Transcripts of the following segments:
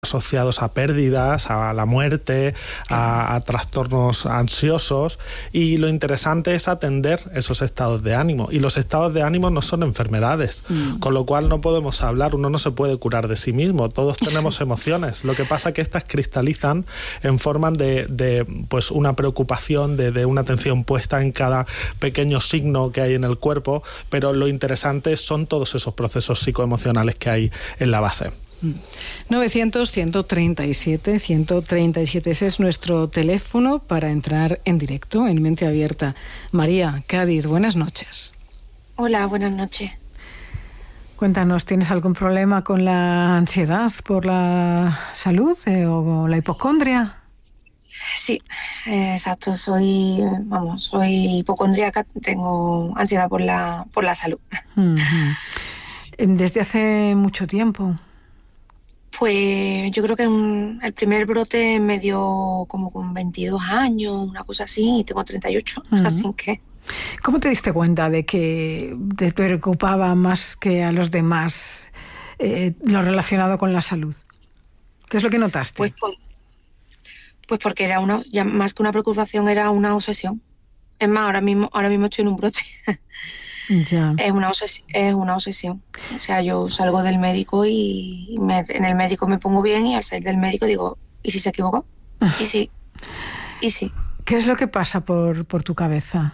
asociados a pérdidas, a la muerte, a trastornos ansiosos, y lo interesante es atender esos estados de ánimo, y los estados de ánimo no son enfermedades, con lo cual no podemos hablar, uno no se puede curar de sí mismo, todos tenemos emociones, lo que pasa es que estas cristalizan en forma de pues una preocupación, de una atención puesta en cada pequeño signo que hay en el cuerpo, pero lo interesante son todos esos procesos psicoemocionales que hay en la base. 900-137-137, ese es nuestro teléfono para entrar en directo en Mente Abierta. María, Cádiz, buenas noches. Hola, buenas noches. Cuéntanos, ¿tienes algún problema con la ansiedad por la salud o la hipocondria? Sí, exacto, soy hipocondríaca, tengo ansiedad por la salud. ¿Desde hace mucho tiempo? Pues yo creo que el primer brote me dio como con 22 años, una cosa así, y tengo 38, así que... ¿Cómo te diste cuenta de que te preocupaba más que a los demás lo relacionado con la salud? ¿Qué es lo que notaste? Pues porque era ya más que una preocupación, era una obsesión. Es más, ahora mismo estoy en un brote. Ya. Es una obsesión. O sea, yo salgo del médico y en el médico me pongo bien, y al salir del médico digo, ¿y si se equivocó? ¿Y si? ¿Qué es lo que pasa por tu cabeza?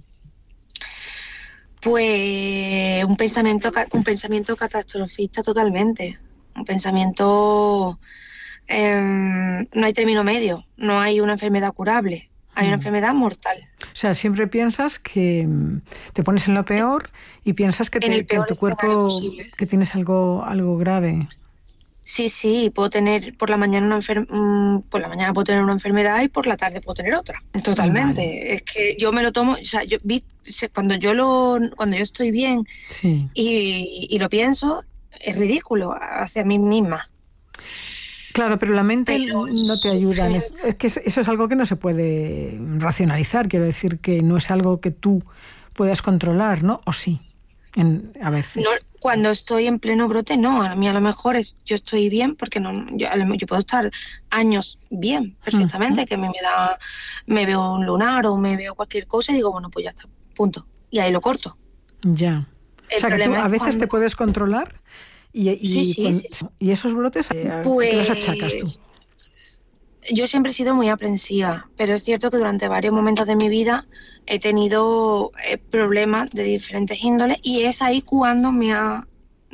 Pues un pensamiento catastrofista totalmente. Un pensamiento... no hay término medio, no hay una enfermedad curable. Hay una enfermedad mortal. O sea, siempre piensas que te pones en lo peor y piensas que en tu cuerpo que tienes algo grave. Sí, puedo tener por la mañana por la mañana puedo tener una enfermedad y por la tarde puedo tener otra. Totalmente. Vale. Es que yo me lo tomo, o sea, cuando yo estoy bien, sí, y lo pienso, es ridículo hacia mí misma. Claro, pero la mente no te ayuda. Es que eso es algo que no se puede racionalizar. Quiero decir que no es algo que tú puedas controlar, ¿no? ¿O sí? A veces. No, cuando estoy en pleno brote, no. A mí a lo mejor yo estoy bien, porque yo puedo estar años bien, perfectamente, que me veo un lunar o me veo cualquier cosa y digo, bueno, pues ya está, punto. Y ahí lo corto. Ya. O sea, que tú a veces te puedes controlar. Sí. ¿Y esos brotes, qué los achacas tú? Yo siempre he sido muy aprensiva, pero es cierto que durante varios momentos de mi vida he tenido problemas de diferentes índoles, y es ahí cuando me ha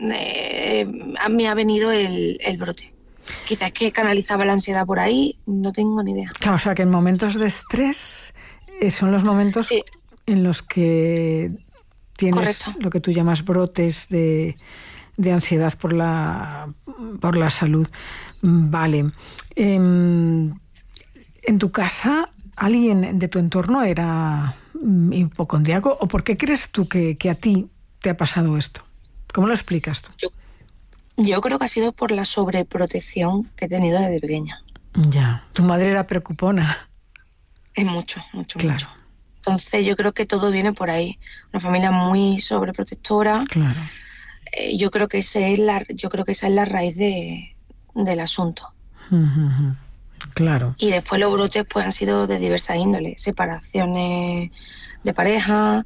venido el brote. Quizás que canalizaba la ansiedad por ahí, no tengo ni idea. Claro, o sea que en momentos de estrés son los momentos en los que tienes lo que tú llamas brotes de ansiedad por la salud. Vale. ¿En tu casa alguien de tu entorno era hipocondríaco? ¿O por qué crees tú que a ti te ha pasado esto? ¿Cómo lo explicas tú? Yo creo que ha sido por la sobreprotección que he tenido desde pequeña. Ya. ¿Tu madre era preocupona? Es mucho. Claro. Entonces yo creo que todo viene por ahí. Una familia muy sobreprotectora. Claro. Yo creo que esa es la raíz del asunto. Claro. Y después los brotes pues han sido de diversas índoles: separaciones de pareja,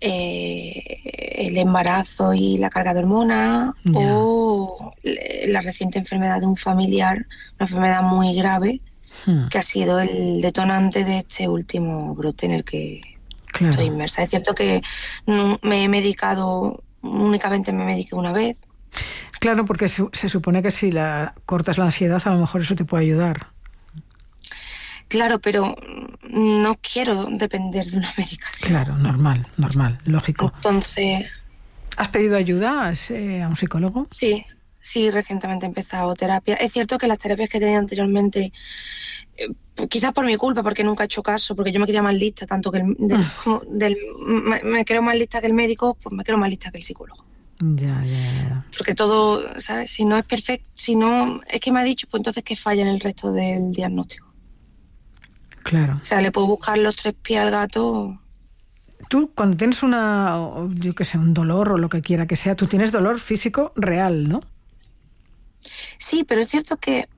el embarazo y la carga de hormonas, o la reciente enfermedad de un familiar, una enfermedad muy grave, que ha sido el detonante de este último brote en el que estoy inmersa. Es cierto que me he medicado. Únicamente me mediqué una vez. Claro, porque se supone que si cortas la ansiedad, a lo mejor eso te puede ayudar. Claro, pero no quiero depender de una medicación. Claro, normal, lógico. Entonces... ¿Has pedido ayuda a un psicólogo? Sí, recientemente he empezado terapia. Es cierto que las terapias que tenía anteriormente, quizás por mi culpa, porque nunca he hecho caso, porque yo me quería más lista, tanto que me creo más lista que el médico, pues me creo más lista que el psicólogo. Ya. Porque todo, ¿sabes? Si no es perfecto, si no es que me ha dicho, pues entonces que falla en el resto del diagnóstico. Claro. O sea, le puedo buscar los 3 pies al gato. Tú, cuando tienes un dolor o lo que quiera que sea, tú tienes dolor físico real, ¿no? Sí, pero es cierto que